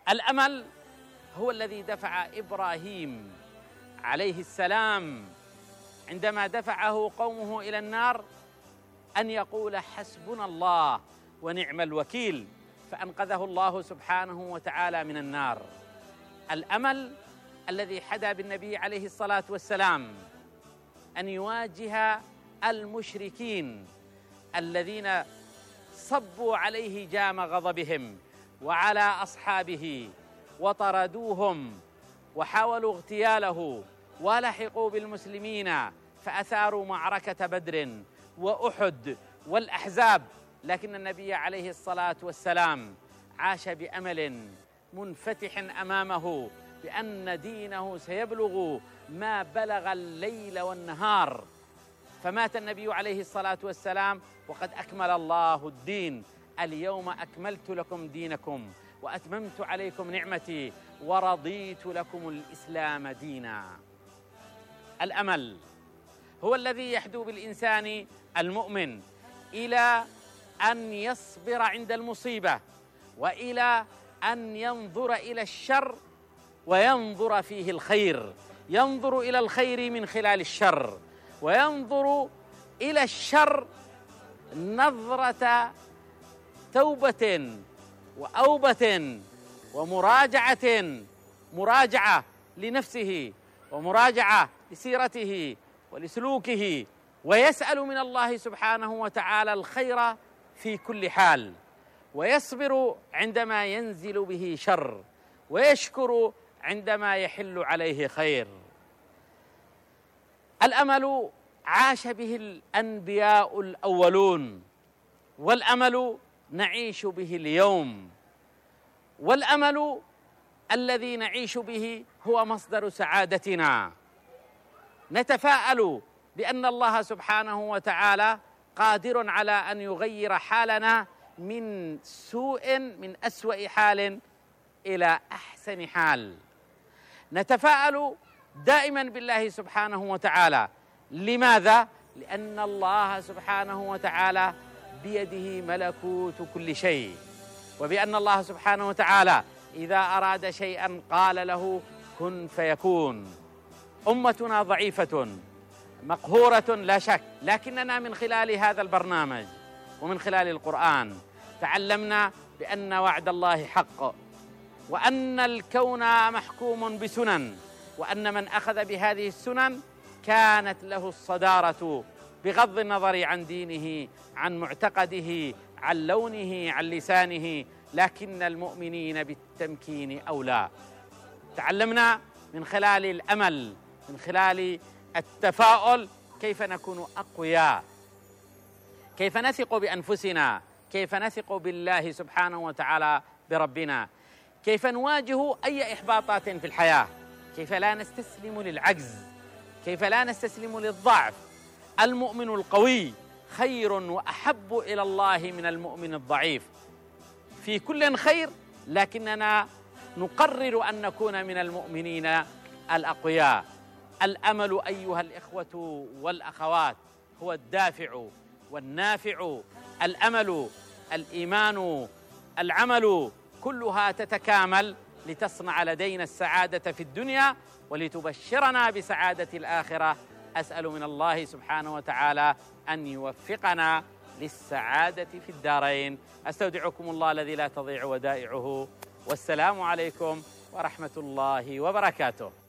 الأمل هو الذي دفع إبراهيم عليه السلام عندما دفعه قومه إلى النار أن يقول حسبنا الله ونعم الوكيل، فأنقذه الله سبحانه وتعالى من النار. الأمل الذي حدا بالنبي عليه الصلاة والسلام أن يواجه المشركين الذين صبوا عليه جام غضبهم وعلى أصحابه وطردوهم وحاولوا اغتياله ولحقوا بالمسلمين فأثاروا معركة بدر وأحد والأحزاب، لكن النبي عليه الصلاة والسلام عاش بأمل منفتح أمامه بأن دينه سيبلغ ما بلغ الليل والنهار، فمات النبي عليه الصلاة والسلام وقد أكمل الله الدين. اليوم أكملت لكم دينكم وأتممت عليكم نعمتي ورضيت لكم الإسلام دينا. الأمل هو الذي يحدو بالإنسان المؤمن إلى أن يصبر عند المصيبة، وإلى أن ينظر إلى الشر وينظر فيه الخير، ينظر إلى الخير من خلال الشر، وينظر إلى الشر نظرة توبة وأوبة مراجعة لنفسه ومراجعة لسيرته ولسلوكه، ويسأل من الله سبحانه وتعالى الخير في كل حال، ويصبر عندما ينزل به شر، ويشكر عندما يحل عليه خير. الأمل عاش به الأنبياء الأولون، والأمل نعيش به اليوم، والأمل الذي نعيش به هو مصدر سعادتنا. نتفاءل بأن الله سبحانه وتعالى قادر على أن يغير حالنا من أسوأ حال إلى أحسن حال. نتفاءل دائما بالله سبحانه وتعالى. لماذا؟ لأن الله سبحانه وتعالى بيده ملكوت كل شيء، وبأن الله سبحانه وتعالى إذا أراد شيئا قال له كن فيكون. أمتنا ضعيفة مقهورة لا شك، لكننا من خلال هذا البرنامج ومن خلال القرآن تعلمنا بأن وعد الله حق، وأن الكون محكوم بسنن، وأن من أخذ بهذه السنن كانت له الصدارة بغض النظر عن دينه، عن معتقده، عن لونه، عن لسانه، لكن المؤمنين بالتمكين أولى. تعلمنا من خلال الأمل، من خلال التفاؤل، كيف نكون أقوياء، كيف نثق بأنفسنا، كيف نثق بالله سبحانه وتعالى بربنا، كيف نواجه أي إحباطات في الحياة، كيف لا نستسلم للعجز، كيف لا نستسلم للضعف. المؤمن القوي خير وأحب إلى الله من المؤمن الضعيف. في كل خير، لكننا نقرر أن نكون من المؤمنين الأقوياء. الأمل أيها الإخوة والأخوات هو الدافع والنافع. الأمل، الإيمان، العمل، كلها تتكامل لتصنع لدينا السعادة في الدنيا ولتبشرنا بسعادة الآخرة. أسأل من الله سبحانه وتعالى أن يوفقنا للسعادة في الدارين. أستودعكم الله الذي لا تضيع ودائعه، والسلام عليكم ورحمة الله وبركاته.